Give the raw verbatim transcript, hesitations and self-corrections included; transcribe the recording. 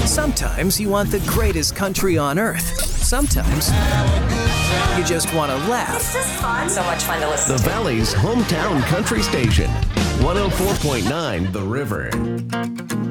Sometimes you want the greatest country on earth. Sometimes you just want to laugh. It's just fun. So much fun to listen The to. Valley's hometown country station, one oh four point nine The River.